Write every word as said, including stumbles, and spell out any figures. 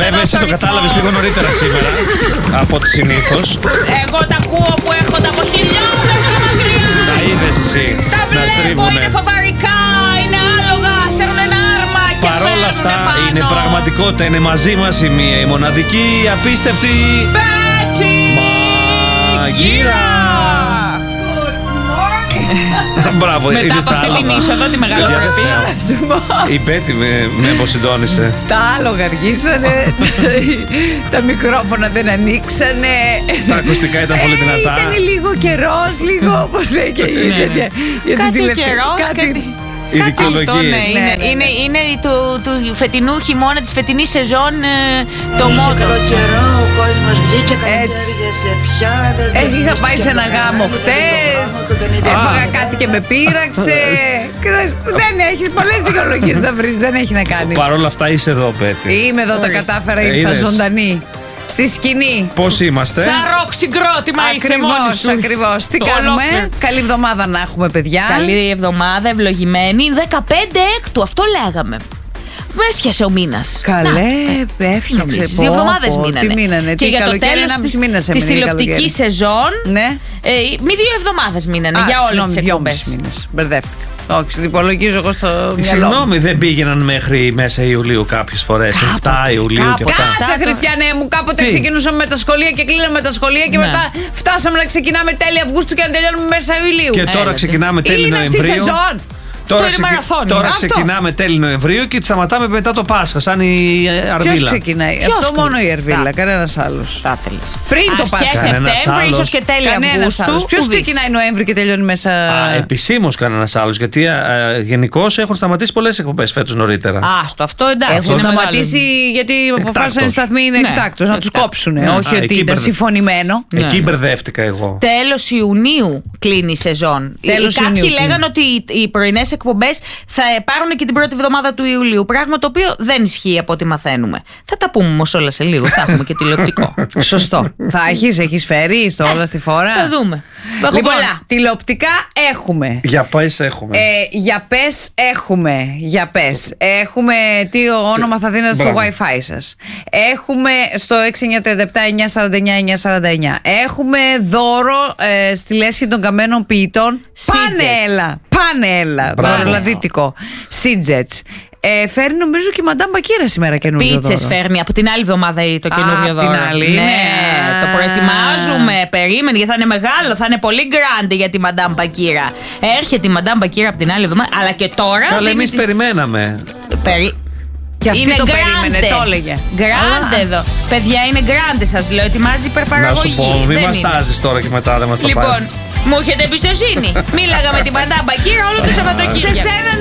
Βέβαια, εσύ το κατάλαβες λίγο νωρίτερα σήμερα από ό,τι συνήθως. Εγώ τα ακούω που έρχονται από χιλιόμετρα μακριά. Τα είδες εσύ Τα να βλέπω, στρίβουνε. είναι φοβαρικά, είναι άλογα, σέρνουν ένα άρμα και Παρόλα αυτά πάνω. είναι πραγματικότητα, είναι μαζί μας η μία, η μοναδική, η απίστευτη Πέτσι Μαγείρα. Μπράβο, Μετά είδες από τα αυτή την άλογα. είσοδο, τη μεγαλογραφία. Η Πέτη με, με εμποσυντώνησε. Τα άλογα αργήσανε, τα μικρόφωνα δεν ανοίξανε. Τα ακουστικά ήταν πολύ δυνατά. Ήταν λίγο καιρός, λίγο, όπως λέει και η ίδια. Κάτι καιρός, κάτι... Οι Αυτό, ναι, δικαιολογίες. είναι, Ναι, ναι, ναι. είναι, είναι του, του φετινού χειμώνα, της φετινής σεζόν ε, το μότο. Καλό καιρό, ο κόσμος βγήκε Έτσι. καλοκαίρια σε πια. Ε, είχα πάει σε ένα γάμο χτες, έφαγα κάτι και με πείραξε. Ξέρεις, δεν έχεις πολλές δικαιολογίες να βρεις, δεν έχει να κάνει. Παρ' όλα αυτά είσαι εδώ, Πέτη. Είμαι εδώ, τα κατάφερα, Ε, ήρθα είδες. ζωντανή. Στη σκηνή. Πώς είμαστε? Σαν ροκ συγκρότημα είσαι μόνη Ακριβώς, σου. ακριβώς. Τι Ολόκληρο. κάνουμε? Καλή εβδομάδα να έχουμε, παιδιά. Καλή εβδομάδα, ευλογημένη. δεκαπέντε έκτου, αυτό λέγαμε. Με έσχιασε ο μήνας. Καλέ, έφτιαξε. Νομίζεις, πω, δύο εβδομάδες πω, μείνανε. Τι μείνανε, Και τι για το καλοκαίρι, τέλος ένα μισή της, μήνας της έμεινε η τηλεοπτικής καλοκαίρι. σεζόν, Ναι. ε, μη δύο εβδομάδες μείνανε Α, για όλες συγγνώμη, τις δυόμισι εκπομπές. μήνες. Μπερδεύτηκα. Όχι, υπολογίζω εγώ στο μυαλό μου. Συγγνώμη, δεν πήγαιναν μέχρι μέσα Ιουλίου κάποιες φορές. εφτά Ιουλίου και κάποτε. αυτά. Κάτσε, Χριστιανέ μου, κάποτε Τι? ξεκινούσαμε με τα σχολεία και κλείναμε τα σχολεία και Ναι. μετά φτάσαμε να ξεκινάμε τέλη Αυγούστου και να τελειώνουμε μέσα Ιουλίου. Και τώρα Έλατε. ξεκινάμε τέλη Είναι αυτή η Νοεμβρίου. σεζόν. Τώρα, είναι μαραθώνιο. τώρα Αυτό. ξεκινάμε τέλη Νοεμβρίου και σταματάμε μετά το Πάσχα, σαν η ε, Ποιο Αρβίλα. ξεκινάει, Ποιος αυτό μόνο η ξεκινάει? Ερβίλα, Τα. κανένα άλλο. Θα ήθελες. Πριν το Αρχές Πάσχα. Κανένας Σεπτέμβρη, άλλος. ίσως και τέλη Κανένα άλλο. Αυγούστου. Ποιο ουδής. ξεκινάει Νοέμβρη και τελειώνει μέσα. Α, επισήμως κανένα άλλο, γιατί γενικώ έχουν σταματήσει πολλές εκπομπές φέτος νωρίτερα. Άστο, αυτό εντάξει. Έχουν είναι σταματήσει μεγάλο. γιατί Εκτάκτος. αποφάσισαν οι σταθμοί είναι Ναι, εκτάκτος, να τους εκτάκτος. κόψουν. Ναι. Όχι Α, ότι εκεί ήταν μπερδε- συμφωνημένο. Εκεί ναι. μπερδεύτηκα εγώ. Τέλος Ιουνίου κλείνει η σεζόν. Τέλος Κάποιοι Ιουνίου κλείνει. λέγανε ότι οι πρωινές εκπομπές θα πάρουν και την πρώτη εβδομάδα του Ιουλίου. Πράγμα το οποίο δεν ισχύει από ό,τι μαθαίνουμε. Θα τα πούμε όμως όλα σε λίγο. Θα έχουμε και τηλεοπτικό. Σωστό. Θα έχεις, έχεις φέρει στο όλα στη φορά. Θα δούμε. Έχω Λοιπόν, πολλά. τηλεοπτικά έχουμε. Για πες έχουμε. Ε, για πες έχουμε. Για πες. Έχουμε τι όνομα θα δίνετε στο Μπράβο. Wi-Fi σας. Έχουμε στο έξι εννιά τρία επτά εννιά σαράντα εννιά εννιά σαράντα εννιά. Έχουμε δώρο ε, στη λέσχη των καμένων ποιητών. Πάνε Seajets. έλα. Πάνε έλα. Μπράβο. Δώρο λαδίτικο. Seajets. Ε, φέρνει νομίζω και η Μαντάμ Μπακύρα σήμερα καινούριο δώρο. Πίτσες φέρνει από την άλλη εβδομάδα το Α, καινούριο απ' την δώρο. άλλη, Ναι, ναι. το προετοιμάζουμε. Περίμενε γιατί θα είναι μεγάλο, θα είναι πολύ grande για τη Μαντάμ Μπακύρα. Έρχεται η Μαντάμ Μπακύρα από την άλλη εβδομάδα, αλλά και τώρα. Καλά, δίνει εμείς τη- περιμέναμε. Περι... Και αυτή είναι το grande. περίμενε, το έλεγε. Grande εδώ. Παιδιά, είναι grande, σας λέω. Ετοιμάζει Να υπερπαραγωγή. σου πω, μην Δεν μας είναι. τάζεις τώρα και μετά δεν μας τα Λοιπόν, πάρεις. μου έχετε εμπιστοσύνη. Μίλαγα με την Μαντάμ Μπακύρα όλο το Σε Σαββατοκύριακο. σένα